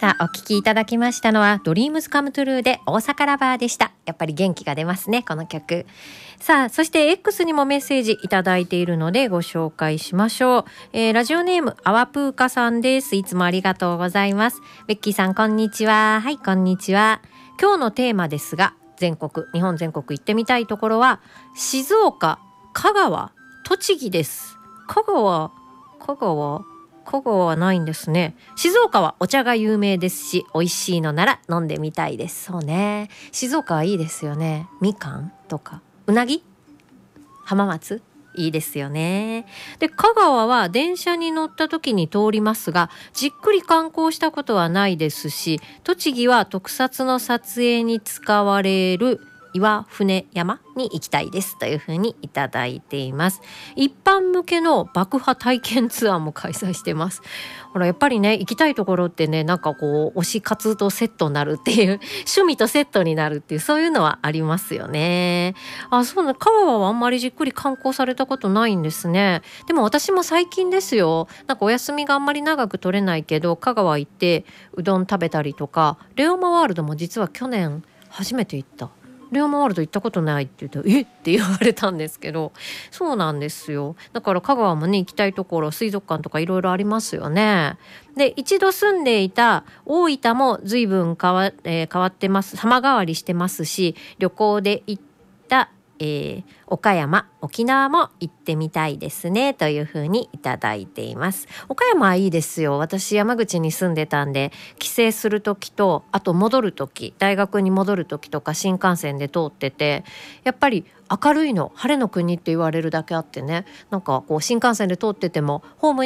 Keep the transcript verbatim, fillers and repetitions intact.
さあお聴きいただきましたのはドリームズカムトゥルーで大阪ラバーでした。やっぱり元気が出ますねこの曲。さあそして X にもメッセージいただいているのでご紹介しましょう。えー、ラジオネームアワプーカさんです。いつもありがとうございます。ベッキーさんこんにちは。はいこんにちは。今日のテーマですが、全国日本全国行ってみたいところは静岡、香川、栃木です。香川香川香川はないんですね。静岡はお茶が有名ですし、美味しいのなら飲んでみたいです。そうね、静岡はいいですよね。みかんとかうなぎ、浜松いいですよね。で香川は電車に乗った時に通りますが、じっくり観光したことはないですし、栃木は特撮の撮影に使われる岩船山に行きたいですというふうにいただいています。一般向けの爆破体験ツアーも開催してます。ほらやっぱりね、行きたいところってね、なんかこう推し活とセットになるっていう趣味とセットになるっていう、そういうのはありますよね。あ、そうね、香川はあんまりじっくり観光されたことないんですね。でも私も最近ですよ、なんかお休みがあんまり長く取れないけど香川行ってうどん食べたりとか、レオマワールドも実は去年初めて行った。レオマワールド行ったことないって言ったらえって言われたんですけど、そうなんですよ。だから香川もね、行きたいところ水族館とかいろいろありますよね。で一度住んでいた大分も随分変わ、えー変わってます。様変わりしてますし、旅行で行った、えー岡山、沖縄も行ってみたいですねというふうにいただいています。岡山はいいですよ。私山口に住んでたんで、帰省する時と、あと戻る時、大学に戻る時とか新幹線で通ってて、やっぱり明るいの、晴れの国って言われるだけあってね、なんかこう新幹線で通っててもホーム